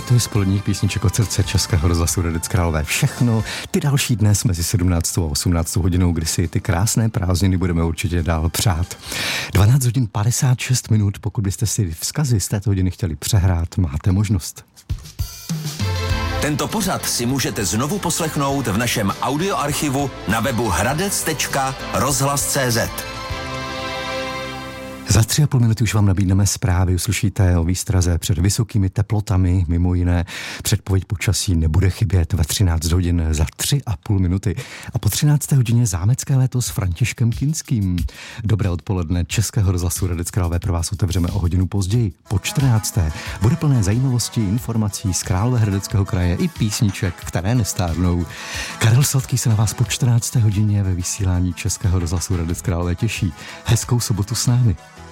To je společník písniček od srdce Českého rozhlasu Hradec Králové. Všechno ty další dnes mezi 17. a 18. hodinou, kdy si ty krásné prázdniny budeme určitě dál přát. 12 hodin 56 minut, pokud byste si vzkazy z této hodiny chtěli přehrát, máte možnost. Tento pořad si můžete znovu poslechnout v našem audioarchivu na webu hradec.rozhlas.cz. Za 3,5 minuty už vám nabídneme zprávy, uslyšíte o výstraze před vysokými teplotami, mimo jiné předpověď počasí nebude chybět ve 13 hodin za 3,5 minuty. A po 13. hodině zámecké léto s Františkem Kinským. Dobré odpoledne Českého rozhlasu Hradec Králové pro vás otevřeme o hodinu později, po 14. Bude plné zajímavostí, informací z Královéhradeckého kraje i písniček, které nestárnou. Karel Sladký se na vás po 14. hodině ve vysílání Českého rozhlasu Hradec Králové těší. Hezkou sobotu s námi.